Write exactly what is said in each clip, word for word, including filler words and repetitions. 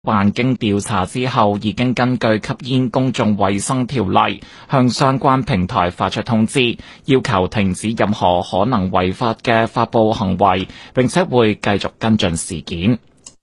辦經調查之後，已經根據吸煙公眾衛生條例向相關平台發出通知，要求停止任何可能違法嘅發布行為，並且會繼續跟進事件。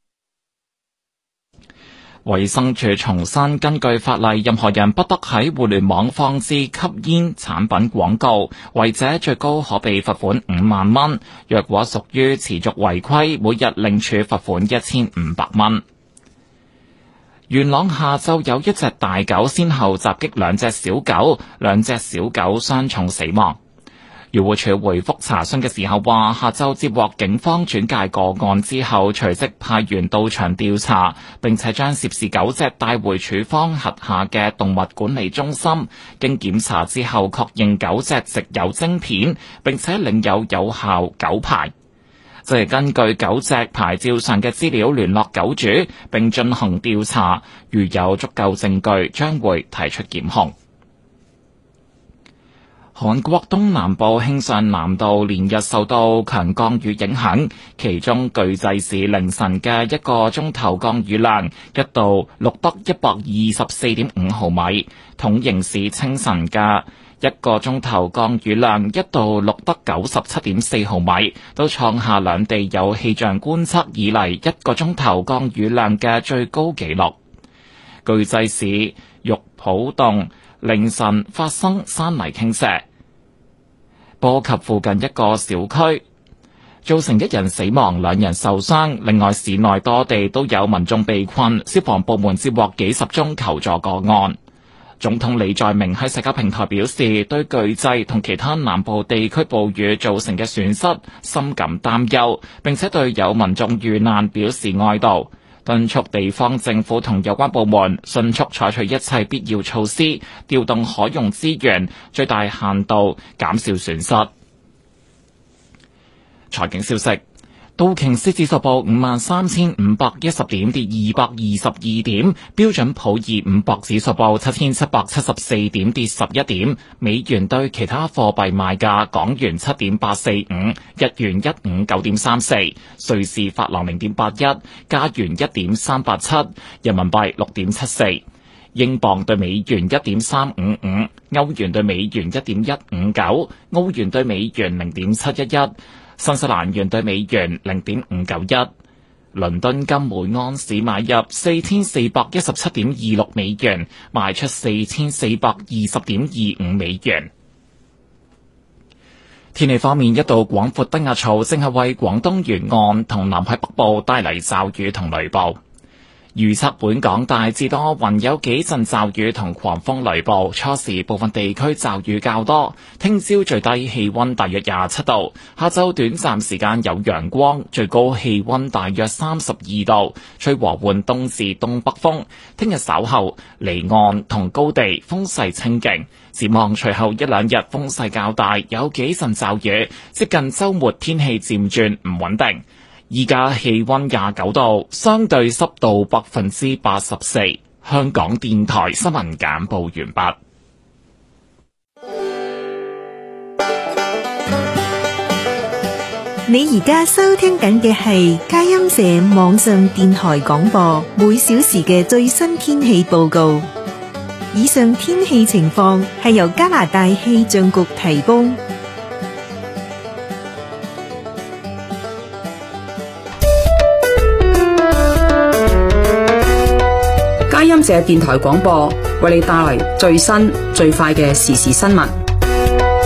衛生署重申，根據法例，任何人不得喺互聯網放置吸煙產品廣告，違者最高可被罰款五萬蚊。若果屬於持續違規，每日另處罰款一千五百蚊。元朗下晝有一隻大狗先後襲擊兩隻小狗，兩隻小狗傷重死亡。漁護署回覆查詢嘅時候話，下晝接獲警方轉介個案之後，隨即派員到場調查，並且將涉事狗隻帶回署方轄下嘅動物管理中心。經檢查之後，確認狗隻植有晶片，並且領有有效狗牌，即係根據狗隻牌照上嘅資料聯絡狗主，並進行調查。如有足夠證據，將會提出檢控。韓國東南部慶尚南道連日受到強降雨影響，其中巨濟市凌晨嘅一個鐘頭降雨量一度錄得一百二十四點五毫米，統營市清晨嘅一個鐘頭降雨量一度錄得九十七點四毫米，都創下兩地有氣象觀測以嚟一個鐘頭降雨量嘅最高紀錄。巨濟市玉浦洞凌晨發生山泥傾瀉，波及附近一個小區，造成一人死亡，兩人受傷。另外，市內多地都有民眾被困，消防部門接獲幾十宗求助個案。總統李在明喺社交平台表示，對巨濟同其他南部地區暴雨造成嘅損失深感擔憂，並且對有民眾遇難表示哀悼，敦促地方政府同有關部門迅速採取一切必要措施，調動可用資源，最大限度減少損失。財經消息，道瓊斯指數報五萬三千五百一十點，跌二百二十二點；標準普爾五百指數報七千七百七十四點，跌十一點。美元對其他貨幣賣價：港元七點八四五，日元一五九點三四，瑞士法郎零點八一，加元一點三八七，人民幣六點七四，英鎊對美元一點三五五，歐元對美元一點一五九，澳元對美元零點七一一。新西蘭元對美元零點五九一，倫敦金每安士買入四千四百一十七點二六美元，賣出四千四百二十點二五美元。天氣方面，一道廣闊低壓槽正係為廣東沿岸同南海北部帶嚟驟雨同雷暴。預測本港大致多雲，有幾陣驟雨同狂風雷暴，初時部分地區驟雨較多。聽朝最低氣溫大約廿七度，下晝短暫時間有陽光，最高氣溫大約三十二度，吹和緩東至東北風。聽日稍後離岸同高地風勢清勁，展望隨後一兩日風勢較大，有幾陣驟雨，接近週末天氣漸轉唔穩定。依家氣溫廿九度，相對濕度百分之八十四。香港電台新聞簡報完畢。 你而家收聽緊嘅係佳音社網上電台廣播，每小時嘅最新天氣報告。以上天氣情況係由加拿大氣象局提供。 佳音社電台廣播為你帶嚟最新最快嘅時事新聞。